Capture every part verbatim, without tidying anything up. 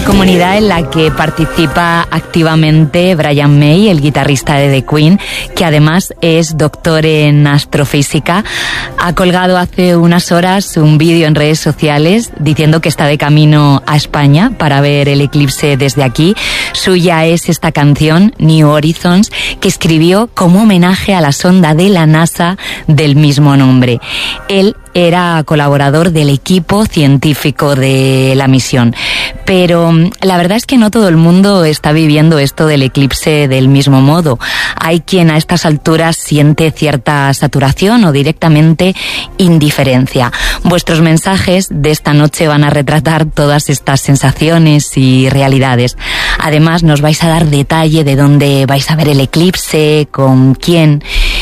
Comunidad en la que participa activamente Brian May, el guitarrista de The Queen, que además es doctor en astrofísica. Ha colgado hace unas horas un vídeo en redes sociales diciendo que está de camino a España para ver el eclipse desde aquí. Suya es esta canción, New Horizons, que escribió como homenaje a la sonda de la NASA del mismo nombre. Él era colaborador del equipo científico de la misión. Pero la verdad es que no todo el mundo está viviendo esto del eclipse del mismo modo. Hay quien a estas alturas siente cierta saturación o directamente indiferencia. Vuestros mensajes de esta noche van a retratar todas estas sensaciones y realidades. Además, nos vais a dar detalle de dónde vais a ver el eclipse, con quién.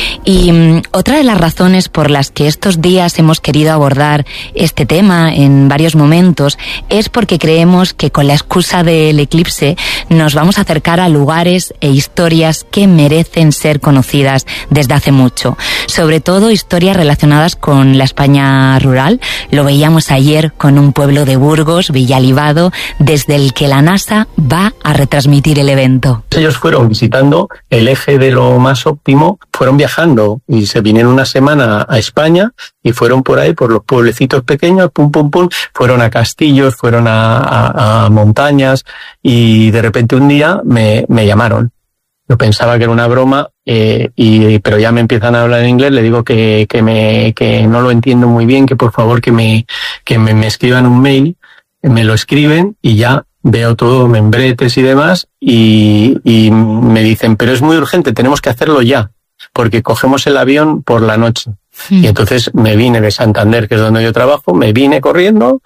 Y um, otra de las razones por las que estos días hemos querido abordar este tema en varios momentos es porque creemos que con la excusa del eclipse nos vamos a acercar a lugares e historias que merecen ser conocidas desde hace mucho. Sobre todo historias relacionadas con la España rural. Lo veíamos ayer con un pueblo de Burgos, Villalibado, desde el que la NASA va a retransmitir el evento. Ellos fueron visitando el eje de lo más óptimo, fueron viajando y se vinieron una semana a España y fueron por ahí, por los pueblecitos pequeños, pum, pum, pum, fueron a castillos, fueron a, a, a montañas y de repente un día me, me llamaron. Yo pensaba que era una broma, eh, y, pero ya me empiezan a hablar en inglés, le digo que, que me, que no lo entiendo muy bien, que por favor que me, que me, me escriban un mail, me lo escriben y ya veo todo, membretes y demás, y, y me dicen, pero es muy urgente, tenemos que hacerlo ya, porque cogemos el avión por la noche. Y entonces me vine de Santander, que es donde yo trabajo, me vine corriendo,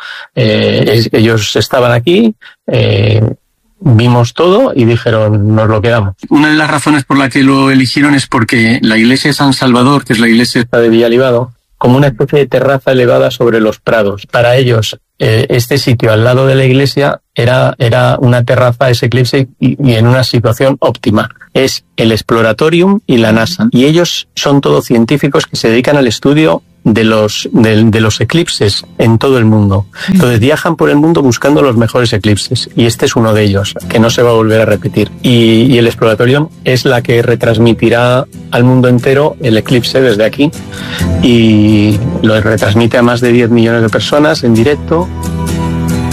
eh, ellos estaban aquí, eh, vimos todo y dijeron, nos lo quedamos. Una de las razones por la que lo eligieron es porque la iglesia de San Salvador, que es la iglesia de Villalibado, como una especie de terraza elevada sobre los prados. Para ellos, eh, este sitio al lado de la iglesia era, era una terraza, ese eclipse, y, y en una situación óptima. Es el Exploratorium y la NASA. Y ellos son todos científicos que se dedican al estudio de los, de, de los eclipses en todo el mundo. Entonces viajan por el mundo buscando los mejores eclipses. Y este es uno de ellos, que no se va a volver a repetir. Y, y el Exploratorium es la que retransmitirá al mundo entero el eclipse desde aquí. Y lo retransmite a más de diez millones de personas en directo.